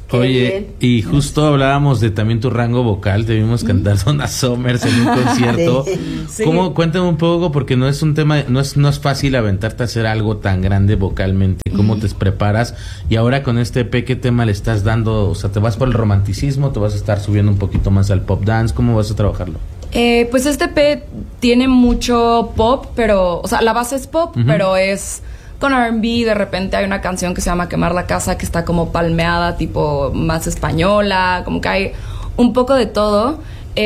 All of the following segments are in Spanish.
Oye, y justo hablábamos de también tu rango vocal, te vimos cantar Donna Summers en un concierto. Sí. ¿Cómo? Cuéntame un poco, porque no es un tema, no es fácil aventarte a hacer algo tan grande vocalmente. ¿Cómo te preparas? Y ahora con este EP, ¿qué tema le estás dando? O sea, ¿te vas por el romanticismo? ¿Te vas a estar subiendo un poquito más al pop dance? ¿Cómo vas a trabajarlo? Pues este EP tiene mucho pop, pero, o sea, la base es pop, pero es con R&B. De repente hay una canción que se llama Quemar la Casa, que está como palmeada, tipo más española, como que hay un poco de todo.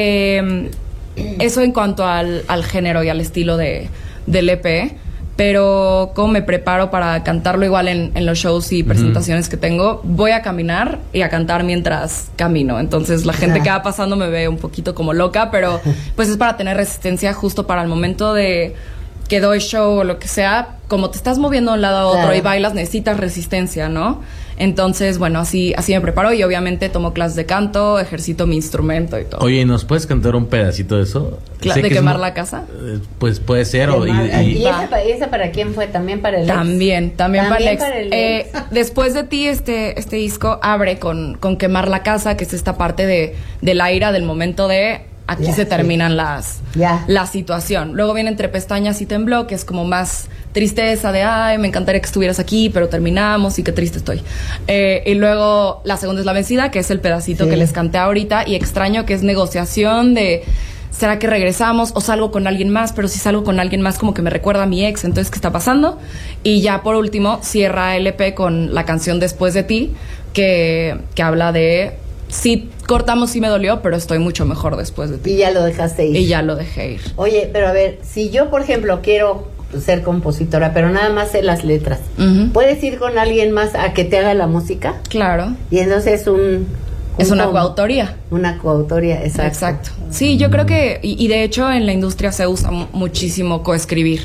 Eso en cuanto al género y al estilo del EP. Pero cómo me preparo para cantarlo igual en los shows y presentaciones que tengo, voy a caminar y a cantar mientras camino. Entonces la gente que va pasando me ve un poquito como loca, pero pues es para tener resistencia justo para el momento de que doy show o lo que sea. Como te estás moviendo de un lado a otro y bailas, necesitas resistencia, ¿no? Entonces, bueno, así me preparo y obviamente tomo clases de canto, ejercito mi instrumento y todo. Oye, ¿nos puedes cantar un pedacito de eso? ¿De Quemar la Casa? Pues puede ser. ¿Y esa para quién fue? ¿También para el ex? También para el ex. Después de ti, este disco abre con Quemar la Casa, que es esta parte de la ira, del momento de aquí se terminan la situación. Luego viene Entre Pestañas y Tembló, que es como más tristeza de, ay, me encantaría que estuvieras aquí, pero terminamos y qué triste estoy. Y luego la segunda es La Vencida, que es el pedacito que les canté ahorita, y Extraño, que es negociación de, ¿será que regresamos o salgo con alguien más? Pero si salgo con alguien más, como que me recuerda a mi ex, entonces, ¿qué está pasando? Y ya por último cierra el EP con la canción Después de ti, que habla de, sí, cortamos, sí me dolió, pero estoy mucho mejor después de ti. Y ya lo dejaste ir. Y ya lo dejé ir. Oye, pero a ver, si yo, por ejemplo, quiero ser compositora, pero nada más sé las letras, ¿puedes ir con alguien más a que te haga la música? Claro. Y entonces es una coautoría. Una coautoría, Exacto. Sí, yo creo que, y de hecho en la industria se usa muchísimo coescribir.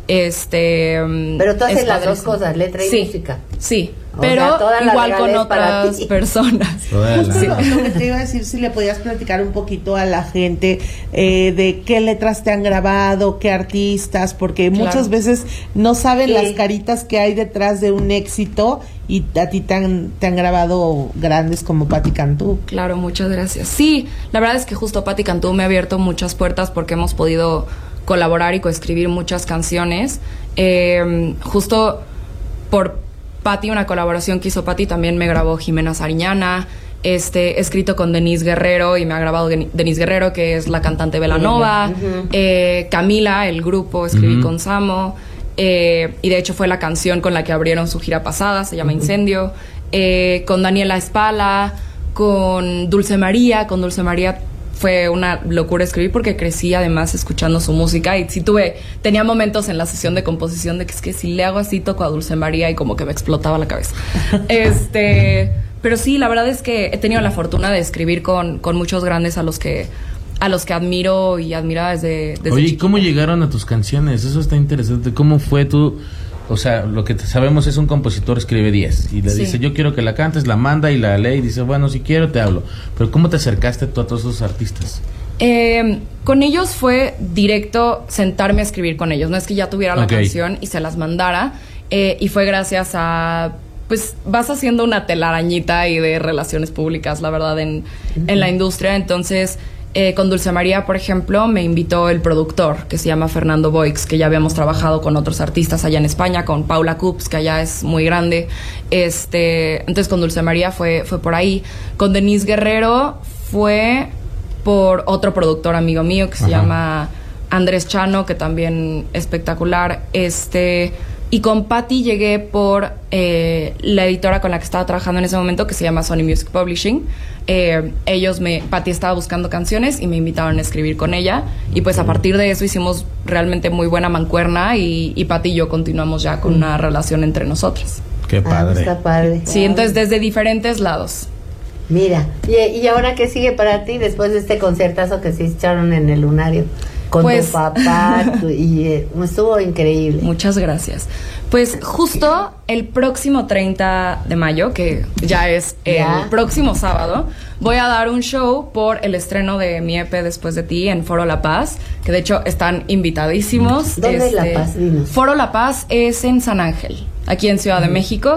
Pero tú haces las dos cosas, letra y música. Sí, pero igual con otras personas. Justo lo que te iba a decir, si le podías platicar un poquito a la gente de qué letras te han grabado, qué artistas, porque muchas veces no saben las caritas que hay detrás de un éxito, y a ti te han grabado grandes como Patti Cantú. Claro, muchas gracias. Sí, la verdad es que justo Patti Cantú me ha abierto muchas puertas porque hemos podido colaborar y coescribir muchas canciones. Justo por Patti, una colaboración que hizo Patti, también me grabó Jimena Sariñana. He escrito con Denise Guerrero y me ha grabado Denise Guerrero, que es la cantante Belanova. Camila, el grupo, escribí con Samo. Y de hecho fue la canción con la que abrieron su gira pasada, se llama Incendio. Con Daniela Espala, con Dulce María. Con Dulce María fue una locura escribir porque crecí además escuchando su música, y sí tenía momentos en la sesión de composición de que es que si le hago así toco a Dulce María y como que me explotaba la cabeza. Pero sí, la verdad es que he tenido la fortuna de escribir con muchos grandes a los que admiro y admiraba desde Oye, chiquita. ¿cómo llegaron a tus canciones? Eso está interesante. ¿Cómo fue tú? O sea, lo que sabemos es un compositor escribe 10 y le dice, yo quiero que la cantes, la manda y la lee y dice, bueno, si quiero te hablo. Pero ¿cómo te acercaste tú a todos esos artistas? Con ellos fue directo sentarme a escribir con ellos. No es que ya tuviera la canción y se las mandara. Y fue gracias a, pues vas haciendo una telarañita y de relaciones públicas, la verdad, en la industria. Entonces, con Dulce María, por ejemplo, me invitó el productor, que se llama Fernando Boix, que ya habíamos trabajado con otros artistas allá en España, con Paula Cups, que allá es muy grande. Entonces con Dulce María fue por ahí. Con Denise Guerrero fue por otro productor amigo mío que se llama Andrés Chano, que también espectacular. Y con Patti llegué por la editora con la que estaba trabajando en ese momento, que se llama Sony Music Publishing. Patti estaba buscando canciones y me invitaron a escribir con ella, y pues a partir de eso hicimos realmente muy buena mancuerna, y Patti y yo continuamos ya con una relación entre nosotras. Qué padre. Está padre. Sí, entonces desde diferentes lados. Mira, ¿y ahora qué sigue para ti después de este concertazo que se echaron en el Lunario? Con tu papá, estuvo increíble. Muchas gracias. Pues justo el próximo 30 de mayo, que ya es el próximo sábado, voy a dar un show por el estreno de mi EP Después de ti en Foro La Paz, que de hecho están invitadísimos. ¿Dónde es La Paz? Dinos. Foro La Paz es en San Ángel, aquí en Ciudad de México.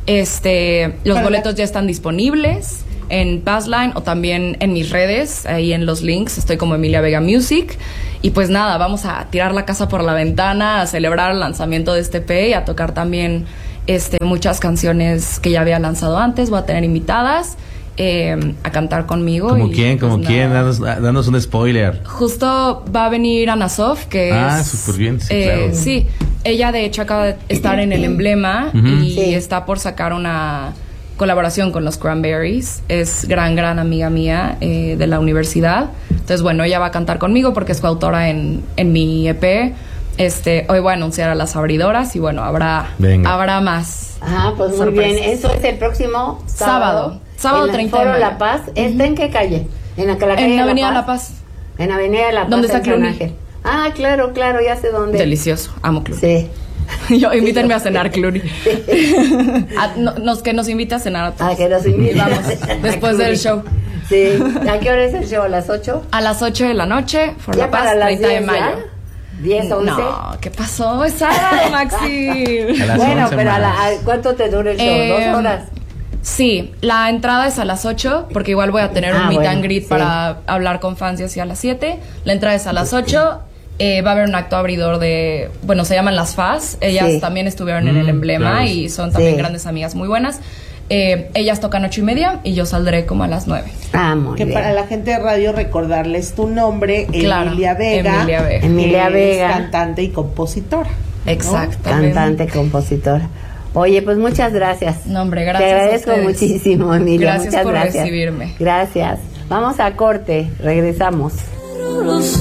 Los boletos ya están disponibles en Passline o también en mis redes, ahí en los links estoy como Emilia Vega Music. Y pues nada, vamos a tirar la casa por la ventana, a celebrar el lanzamiento de este EP y a tocar también muchas canciones que ya había lanzado antes. Voy a tener invitadas a cantar conmigo. ¿Como quién? Danos un spoiler. Justo va a venir Ana Sof, que es... súper bien, sí, claro. Sí, ella de hecho acaba de estar en El Emblema y está por sacar una colaboración con los Cranberries. Es gran amiga mía de la universidad. Entonces, bueno, ella va a cantar conmigo porque es coautora en mi EP. Hoy voy a anunciar a las abridoras y bueno, habrá más. Pues muy bien. Eso es el próximo sábado. Sábado 30 de mayo. La Paz. ¿Está en qué calle? En Avenida La Paz. En Avenida La Paz. ¿Dónde está Cluny? Claro, ya sé dónde. Delicioso, amo Cluny. Sí. Invítenme a cenar, Cluny. Que nos invite a cenar a todos. Que nos invite. Vamos, después del show. Sí. ¿A qué hora es el show? ¿A las 8? A las 8 de la noche, por La Paz, 30 de mayo. ¿10, 11? No, ¿qué pasó? Es sábado, Maxi. Bueno, pero ¿cuánto te dura el show? 2 horas. Sí, la entrada es a las 8, porque igual voy a tener un meet and greet para hablar con fans y así a las 7. La entrada es a las 8. Va a haber un acto abridor se llaman Las FAS. Ellas también estuvieron en El Emblema y son también grandes amigas muy buenas. Ellas tocan 8:30 y yo saldré como a las 9. Muy bien. Para la gente de radio recordarles tu nombre, Emilia Vega. Emilia Vega. Cantante y compositora. Exactamente. Cantante, compositora. Oye, pues muchas gracias. No, hombre, gracias. Te agradezco muchísimo, Emilia. Gracias por recibirme. Gracias. Vamos a corte, regresamos.